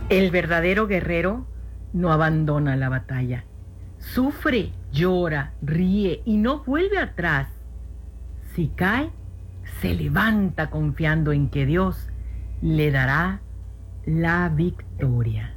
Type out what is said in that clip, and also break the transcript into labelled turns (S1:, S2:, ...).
S1: El verdadero guerrero no abandona la batalla. Sufre, llora, ríe y no vuelve atrás. Si cae, se levanta confiando en que Dios le dará la victoria.